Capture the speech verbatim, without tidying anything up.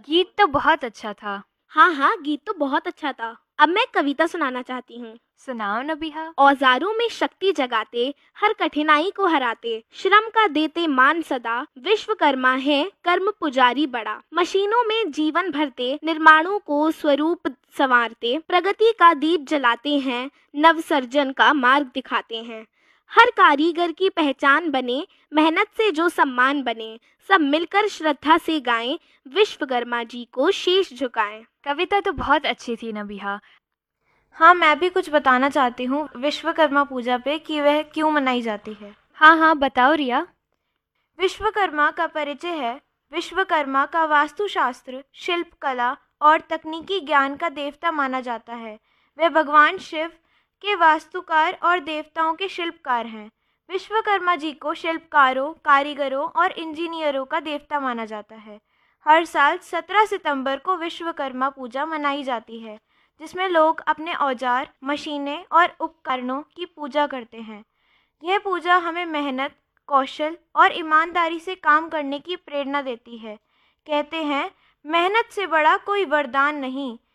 गीत तो बहुत अच्छा था। हाँ हाँ, गीत तो बहुत अच्छा था। अब मैं कविता सुनाना चाहती हूँ। सुनाओ नबीहा। औजारों में शक्ति जगाते, हर कठिनाई को हराते, श्रम का देते मान सदा, विश्वकर्मा है कर्म पुजारी बड़ा। मशीनों में जीवन भरते, निर्माणों को स्वरूप संवारते, प्रगति का दीप जलाते हैं, नव सर्जन का मार्ग दिखाते हैं। हर कारीगर की पहचान बने, मेहनत से जो सम्मान बने, सब मिलकर श्रद्धा से गाएं, विश्वकर्मा जी को शीश झुकाएं। कविता तो बहुत अच्छी थी नबीहा। हाँ, मैं भी कुछ बताना चाहती हूँ विश्वकर्मा पूजा पे कि वह क्यों मनाई जाती है। हाँ हाँ बताओ रिया। विश्वकर्मा का परिचय है। विश्वकर्मा का वास्तुशास्त्र, शिल्प कला और तकनीकी ज्ञान का देवता माना जाता है। वे भगवान शिव के वास्तुकार और देवताओं के शिल्पकार हैं। विश्वकर्मा जी को शिल्पकारों, कारीगरों और इंजीनियरों का देवता माना जाता है। हर साल सत्रह सितंबर को विश्वकर्मा पूजा मनाई जाती है, जिसमें लोग अपने औजार, मशीनें और उपकरणों की पूजा करते हैं। यह पूजा हमें मेहनत, कौशल और ईमानदारी से काम करने की प्रेरणा देती है। कहते हैं, मेहनत से बड़ा कोई वरदान नहीं,